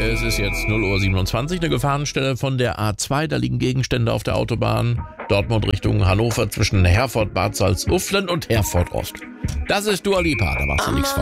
Es ist jetzt 0:27 Uhr, eine Gefahrenstelle von der A2. Da liegen Gegenstände auf der Autobahn. Dortmund Richtung Hannover zwischen Herford, Bad Salzuflen und Herford Ost. Das ist Dua Lipa, da machst du nichts falsch.